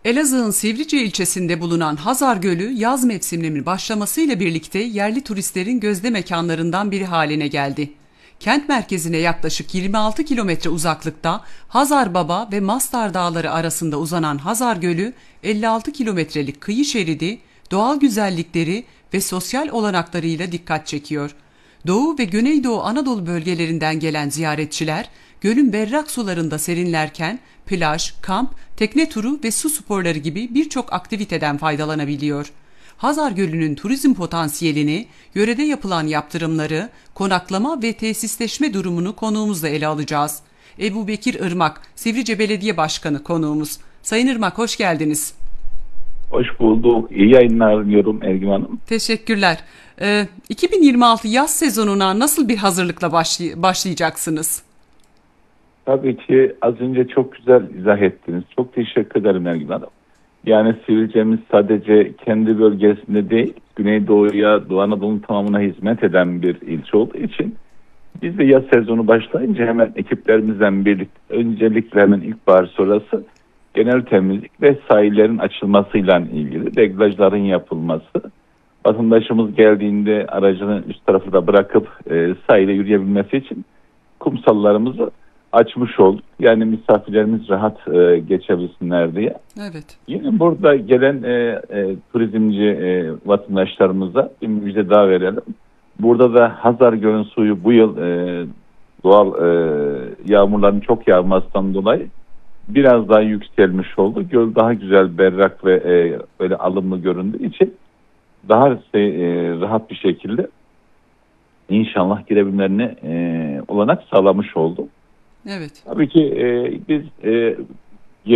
Elazığ'ın Sivrice ilçesinde bulunan Hazar Gölü yaz mevsiminin başlamasıyla birlikte yerli turistlerin gözde mekanlarından biri haline geldi. Kent merkezine yaklaşık 26 kilometre uzaklıkta Hazar Baba ve Mastar Dağları arasında uzanan Hazar Gölü 56 kilometrelik kıyı şeridi, doğal güzellikleri ve sosyal olanaklarıyla dikkat çekiyor. Doğu ve Güneydoğu Anadolu bölgelerinden gelen ziyaretçiler gölün berrak sularında serinlerken plaj, kamp, tekne turu ve su sporları gibi birçok aktiviteden faydalanabiliyor. Hazar Gölü'nün turizm potansiyelini, yörede yapılan yaptırımları, konaklama ve tesisleşme durumunu konuğumuzla ele alacağız. Ebu Bekir Irmak, Sivrice Belediye Başkanı konuğumuz. Sayın Irmak, hoş geldiniz. Hoş bulduk. İyi yayınlar diliyorum Ergin Hanım. Teşekkürler. 2026 yaz sezonuna nasıl bir hazırlıkla başlayacaksınız? Tabii ki az önce çok güzel izah ettiniz. Çok teşekkür ederim Ergin Hanım. Yani Sivrice'miz sadece kendi bölgesinde değil, Güneydoğu'ya, Doğu Anadolu'nun tamamına hizmet eden bir ilçe olduğu için biz de yaz sezonu başlayınca hemen ekiplerimizle birlikte öncelikle hemen ilkbahar sonrası genel temizlik ve sahillerin açılmasıyla ilgili deglajların yapılması. Vatandaşımız geldiğinde aracını üst tarafı da bırakıp sahile yürüyebilmesi için kumsallarımızı açmış olduk. Yani misafirlerimiz rahat geçebilsinler diye. Evet. Yine burada gelen turizmci vatandaşlarımıza bir müjde daha verelim. Burada da Hazar Gölü'nün suyu bu yıl doğal yağmurların çok yağmasından dolayı biraz daha yükselmiş oldu. Göl daha güzel, berrak ve böyle alımlı göründüğü için daha rahat bir şekilde inşallah girebilmelerine olanak sağlamış oldu. Evet. Tabii ki biz